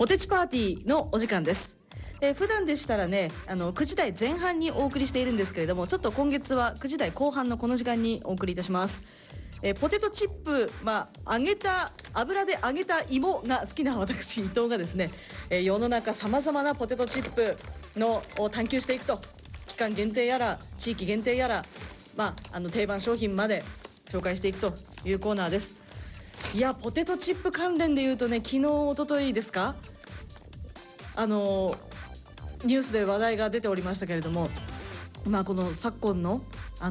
ポテチパーティーのお時間です。普段でしたらね9時台前半にお送りしているんですけれども、ちょっと今月は9時台後半のこの時間にお送りいたします。ポテトチップ、油で揚げた芋が好きな私伊藤がですね、世の中さまざまなポテトチップのを探求していくと、期間限定やら地域限定やら、定番商品まで紹介していくというコーナーです。いや、ポテトチップ関連でいうとね、昨日一昨日ですか、ニュースで話題が出ておりましたけれども、この昨今の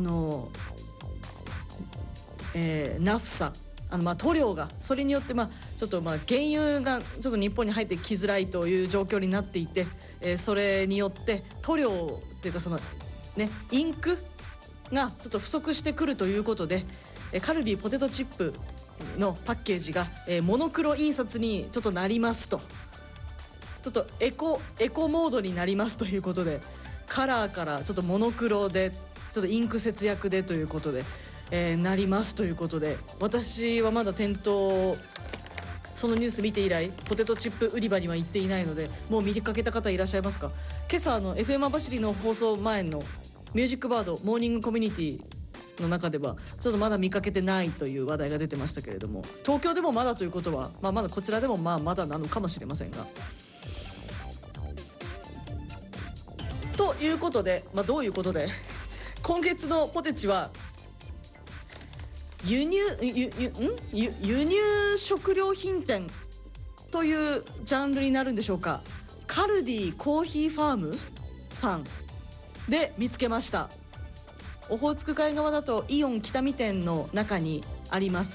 ナフサ塗料がそれによってちょっと原油がちょっと日本に入ってきづらいという状況になっていて、それによって塗料というかインクがちょっと不足してくるということで、カルビーポテトチップのパッケージが、モノクロ印刷にちょっとなりますと、ちょっとエコモードになりますということで、カラーからちょっとモノクロでちょっとインク節約でということで、なりますということで、私はまだ店頭そのニュース見て以来ポテトチップ売り場には行っていないので、もう見かけた方いらっしゃいますか？今朝FM 網走の放送前のミュージックバードモーニングコミュニティの中ではちょっとまだ見かけてないという話題が出てましたけれども、東京でもまだということは、まだこちらでもまだなのかもしれませんが、ということで、どういうことで今月のポテチは輸入食料品店というジャンルになるんでしょうか。カルディコーヒーファームさんで見つけました。オホーツク海側だとイオン北見店の中にあります。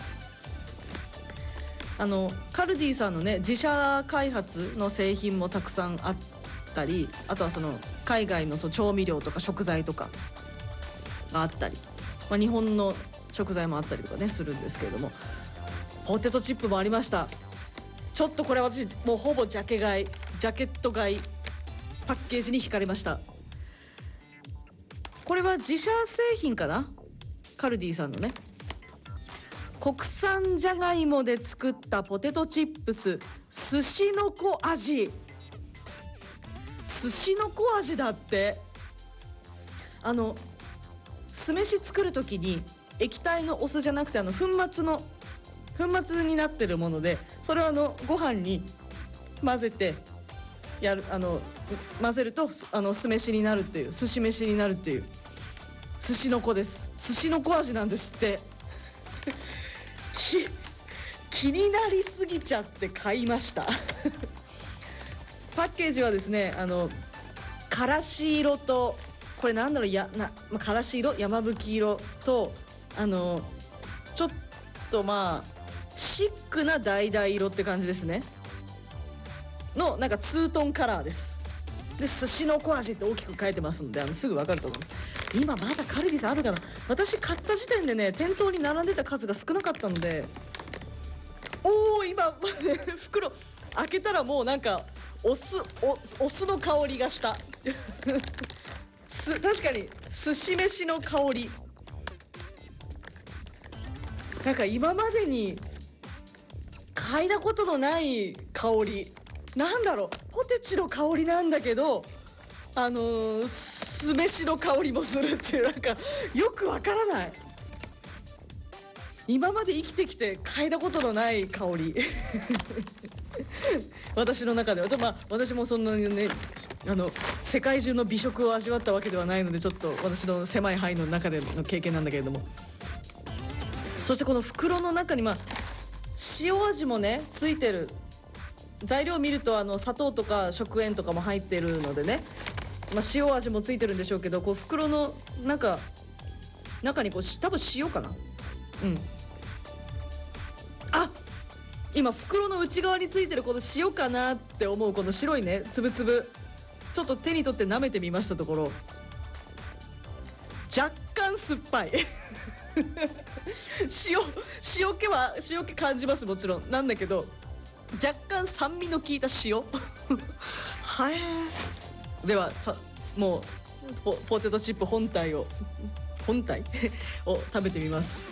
カルディさんのね、自社開発の製品もたくさんあったり、あとは海外の調味料とか食材とかがあったり、日本の食材もあったりとかねするんですけれども、ポテトチップもありました。ちょっとこれ私もうほぼジャケット買い、パッケージに惹かれました。これは自社製品かな、カルディさんのね。国産じゃがいもで作ったポテトチップス、寿司の子味。寿司の子味だって。酢飯作る時に液体のお酢じゃなくて粉末になってるもので、それをご飯に混ぜて混ぜると酢飯になるっていう、寿司飯になるっていう寿司の子です。寿司の子味なんですって気になりすぎちゃって買いましたパッケージはですね、からし色と、これなんだろう、からし色、山吹色とちょっとシックな橙色って感じですねのツートンカラーです。で、寿司の子味って大きく書いてますので、すぐ分かると思います。今まだカルディさんあるかな。私買った時点でね、店頭に並んでた数が少なかったので、今袋開けたらもうお酢の香りがした確かに寿司飯の香り、今までに嗅いだことのない香り、なんだろう、ポテチの香りなんだけど酢飯の香りもするっていう、よくわからない、今まで生きてきて嗅いだことのない香り私の中では私もそんなにね世界中の美食を味わったわけではないので、ちょっと私の狭い範囲の中での経験なんだけれども、そしてこの袋の中に塩味もねついてる。材料を見ると砂糖とか食塩とかも入ってるのでね、塩味もついてるんでしょうけど、袋の中に多分塩かな、今袋の内側についてるこの塩かなって思うこの白いねつぶつぶ、ちょっと手に取って舐めてみましたところ、若干酸っぱい塩気感じます、もちろんなんだけど、若干酸味の効いた塩ではもうポテトチップ本体を食べてみます。